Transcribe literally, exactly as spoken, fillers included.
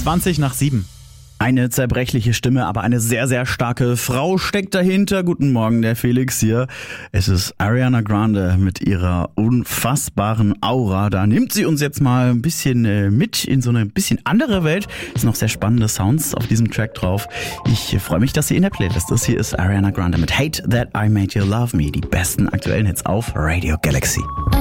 zwanzig nach sieben. Eine zerbrechliche Stimme, aber eine sehr, sehr starke Frau steckt dahinter. Guten Morgen, der Felix hier. Es ist Ariana Grande mit ihrer unfassbaren Aura. Da nimmt sie uns jetzt mal ein bisschen äh, mit in so eine bisschen andere Welt. Es sind noch sehr spannende Sounds auf diesem Track drauf. Ich äh, freue mich, dass sie in der Playlist ist. Hier ist Ariana Grande mit Hate That I Made You Love Me. Die besten aktuellen Hits auf Radio Galaxy.